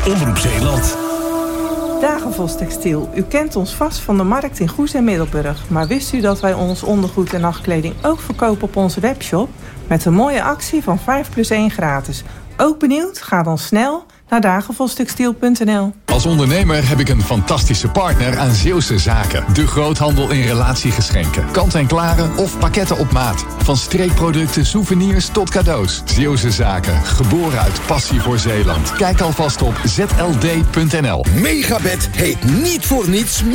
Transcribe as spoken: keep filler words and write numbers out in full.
Omroep Zeeland. Dagenvos Textiel. U kent ons vast van de markt in Goes en Middelburg. Maar wist u dat wij ons ondergoed en nachtkleding ook verkopen op onze webshop? Met een mooie actie van vijf plus één gratis. Ook benieuwd? Ga dan snel naar dagenvostextiel punt n l. Als ondernemer heb ik een fantastische partner aan Zeeuwse Zaken. De groothandel in relatiegeschenken. Kant-en-klare of pakketten op maat. Van streekproducten, souvenirs tot cadeaus. Zeeuwse Zaken. Geboren uit passie voor Zeeland. Kijk alvast op z l d punt n l. Megabed heet niet voor niets